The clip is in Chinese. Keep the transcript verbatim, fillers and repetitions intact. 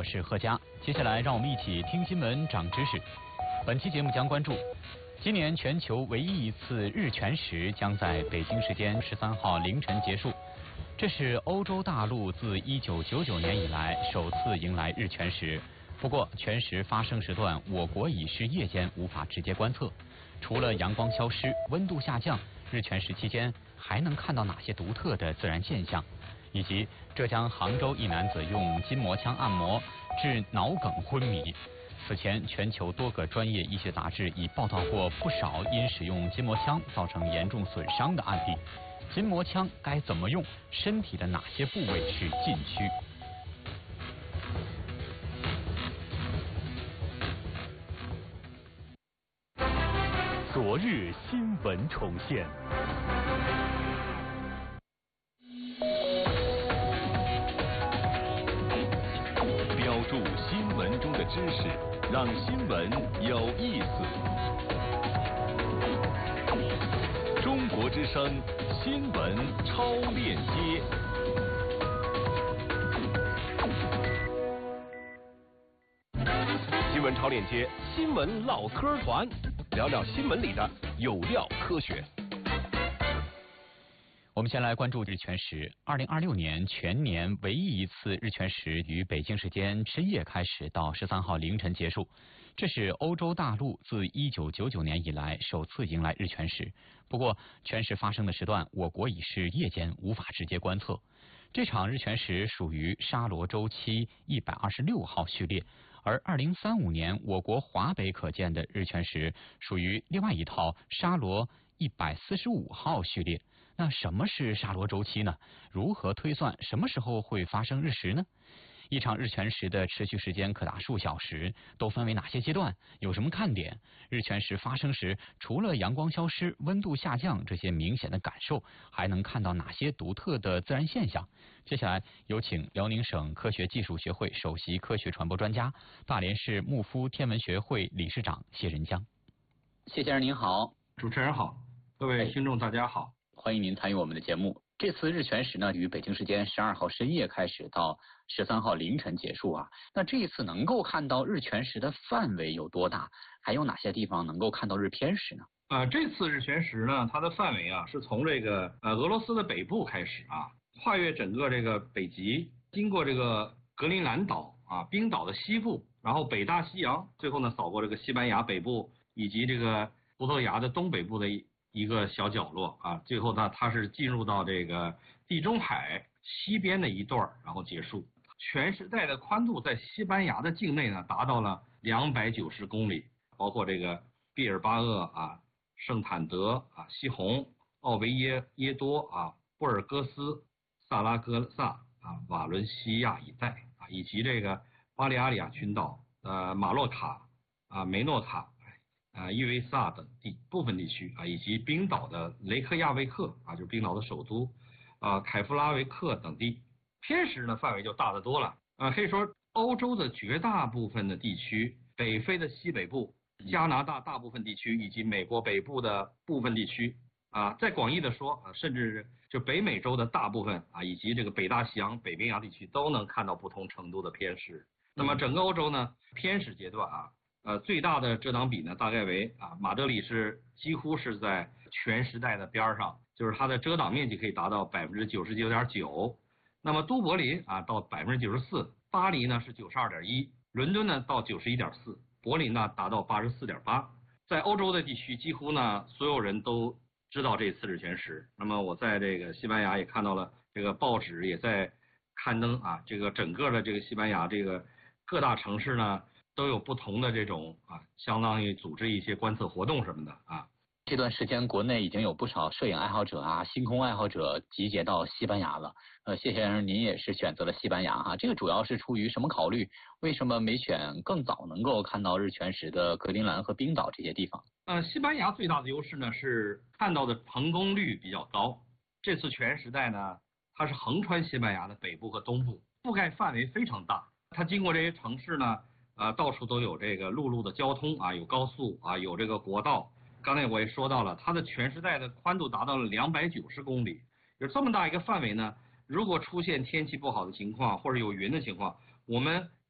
我是贺佳。接下来让我们一起听新闻长知识。本期节目将关注今年全球唯一一次日全食将在北京时间十三号凌晨结束，这是欧洲大陆自一九九九年以来首次迎来日全食。不过全食发生时段，我国已是夜间，无法直接观测。除了阳光消失、温度下降，日全食期间还能看到哪些独特的自然现象？以及浙江杭州一男子用筋膜枪按摩致脑梗昏迷。此前，全球多个专业医学杂志已报道过不少因使用筋膜枪造成严重损伤的案例。筋膜枪该怎么用？身体的哪些部位是禁区？ 昨日新闻重现。标注新闻中的知识，让新闻有意思。中国之声新闻超链接。新闻超链接，新闻唠嗑团，聊聊新闻里的有料科学。 我们先来关注日全食。二零二六年全年唯一一次日全食于北京时间深夜开始，到十三号凌晨结束。这是欧洲大陆自一九九九年以来首次迎来日全食。不过，全食发生的时段，我国已是夜间，无法直接观测。这场日全食属于沙罗周期一百二十六号序列，而二零三五年我国华北可见的日全食属于另外一套沙罗一百四十五号序列。那什么是沙罗周期呢？如何推算什么时候会发生日食呢？一场日全食的持续时间可达数小时，都分为哪些阶段？有什么看点？日全食发生时，除了阳光消失、温度下降这些明显的感受，还能看到哪些独特的自然现象？接下来有请辽宁省科学技术学会首席科学传播专家、大连市牧夫天文学会理事长谢仁江。谢先生您好。 主持人好，各位听众大家好。 欢迎您参与我们的节目。这次日全食呢，于北京时间十二号深夜开始，到十三号凌晨结束啊。那这一次能够看到日全食的范围有多大？还有哪些地方能够看到日偏食呢？ 呃，这次日全食呢，它的范围啊，是从这个呃俄罗斯的北部开始啊，跨越整个这个北极，经过这个格陵兰岛啊、冰岛的西部，然后北大西洋，最后呢扫过这个西班牙北部以及这个葡萄牙的东北部的一一个小角落啊，最后呢，它是进入到这个地中海西边的一段，然后结束。全时带的宽度在西班牙的境内呢，达到了两百九十公里，包括这个毕尔巴鄂啊、圣坦德啊、西洪、奥维耶耶多啊、布尔戈斯、萨拉戈萨啊、瓦伦西亚一带啊，以及这个巴利亚里亚群岛、呃马洛卡啊、梅诺卡。啊，伊维萨等地部分地区啊，以及冰岛的雷克雅未克啊，就是冰岛的首都啊，凯夫拉维克等地，偏食呢范围就大得多了啊。可以说，欧洲的绝大部分的地区，北非的西北部、加拿大大部分地区以及美国北部的部分地区啊，再广义的说啊，甚至就北美洲的大部分啊，以及这个北大西洋、北冰洋地区都能看到不同程度的偏食。那么整个欧洲呢，偏食阶段啊。呃，最大的遮挡比呢，大概为啊，马德里是几乎是在全时带的边上，就是它的遮挡面积可以达到百分之九十九点九。那么都柏林啊到百分之九十四，巴黎呢是九十二点一，伦敦呢到九十一点四，柏林呢达到八十四点八。在欧洲的地区，几乎呢所有人都知道这次日全食。那么我在这个西班牙也看到了，这个报纸也在刊登啊，这个整个的这个西班牙这个各大城市呢。都有不同的这种啊，相当于组织一些观测活动什么的啊。 这段时间，国内已经有不少摄影爱好者啊、星空爱好者集结到西班牙了。呃，谢先生，您也是选择了西班牙哈，这个主要是出于什么考虑？为什么没选更早能够看到日全食的格陵兰和冰岛这些地方？ 呃，西班牙最大的优势呢是看到的成功率比较高。这次全时带呢，它是横穿西班牙的北部和东部，覆盖范围非常大。它经过这些城市呢。啊，到处都有这个陆路的交通啊，有高速啊，有这个国道。刚才我也说到了，它的全时带的宽度达到了两百九十公里，有这么大一个范围呢。如果出现天气不好的情况或者有云的情况，我们